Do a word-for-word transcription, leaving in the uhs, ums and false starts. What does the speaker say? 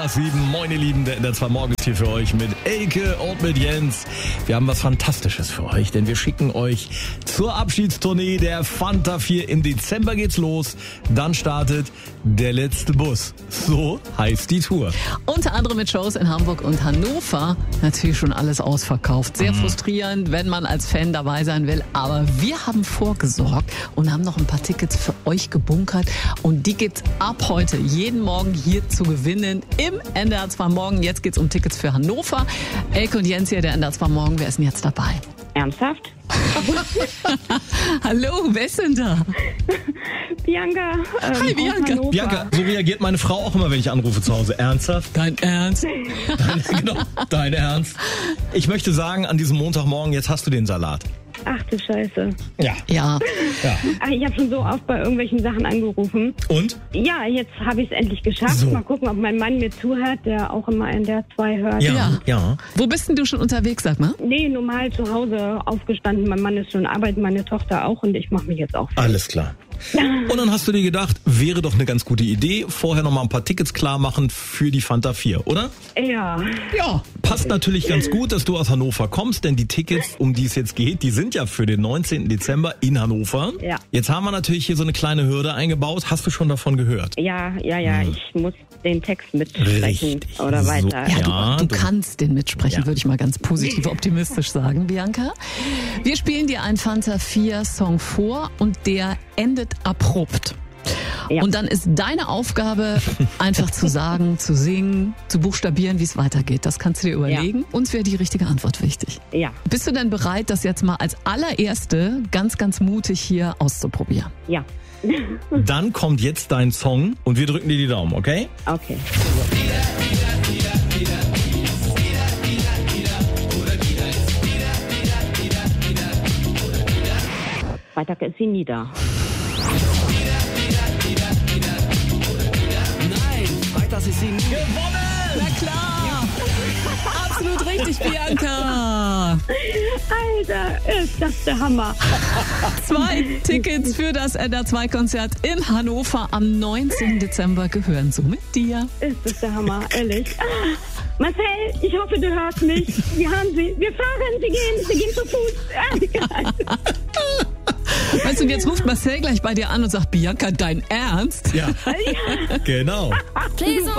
nach sieben. Moin ihr Lieben, der N D R zwei morgens hier für euch mit Elke und mit Jens. Wir haben was Fantastisches für euch, denn wir schicken euch zur Abschiedstournee der Fanta vier. Im Dezember geht's los. Dann startet der letzte Bus. So heißt die Tour. Unter anderem mit Shows in Hamburg und Hannover. Natürlich schon alles ausverkauft. Sehr mhm. frustrierend, wenn man als Fan dabei sein will. Aber wir haben vorgesorgt und haben noch ein paar Tickets für euch gebunkert. Und die gibt's ab heute jeden Morgen hier zu gewinnen im N D R zwei Morgen. Jetzt geht's um Tickets für Hannover. Elke und Jens hier, der N D R zwei Morgen. Wer ist denn jetzt dabei? Ernsthaft? Hallo, wer ist denn da? Bianca. Ähm, Hi, Bianca. Bianca, so reagiert meine Frau auch immer, wenn ich anrufe zu Hause. Ernsthaft? Dein Ernst? Dein, genau, dein Ernst. Ich möchte sagen, an diesem Montagmorgen, jetzt hast du den Salat. Ach du Scheiße. Ja. Ja. ja. Ach, ich habe schon so oft bei irgendwelchen Sachen angerufen. Und? Ja, jetzt habe ich es endlich geschafft. So. Mal gucken, ob mein Mann mir zuhört, der auch immer N D R zwei hört. Ja, Ja. ja. Wo bist denn du schon unterwegs, sag mal? Nee, normal zu Hause aufgestanden. Mein Mann ist schon arbeiten, meine Tochter auch und ich mache mich jetzt auch. Alles klar. Und dann hast du dir gedacht, wäre doch eine ganz gute Idee, vorher noch mal ein paar Tickets klar machen für die Fanta vier, oder? Ja. Ja. Passt natürlich ganz gut, dass du aus Hannover kommst, denn die Tickets, um die es jetzt geht, die sind ja für den neunzehnten Dezember in Hannover. Ja. Jetzt haben wir natürlich hier so eine kleine Hürde eingebaut. Hast du schon davon gehört? Ja, ja, ja. Hm. Ich muss den Text mitsprechen Richtig. oder So. weiter. Ja, Ja, du, du du- kannst den mitsprechen, Ja. würde ich mal ganz positiv optimistisch sagen, Bianca. Wir spielen dir einen Fanta vier Song vor und der endet abrupt. Ja. Und dann ist deine Aufgabe, einfach zu sagen, zu singen, zu buchstabieren, wie es weitergeht. Das kannst du dir überlegen. Uns wäre die richtige Antwort wichtig. Ja, Bist du denn bereit, das jetzt mal als allererste ganz, ganz mutig hier auszuprobieren? ja. Dann kommt jetzt dein Song und wir drücken dir die Daumen, okay? Okay. Freitag ist sie nieder. Nein, Freitags ist sie nie. Na klar! Absolut richtig, Bianca! Alter, ist das der Hammer. Zwei Tickets für das N D R zwei Konzert in Hannover am neunzehnten Dezember gehören somit dir. Ist das der Hammer, ehrlich. Marcel, ich hoffe, du hörst mich. Wir haben sie. Wir fahren, sie gehen, sie gehen zu Fuß. Weißt du, und jetzt ruft Marcel gleich bei dir an und sagt, Bianca, dein Ernst? Ja. Genau. Please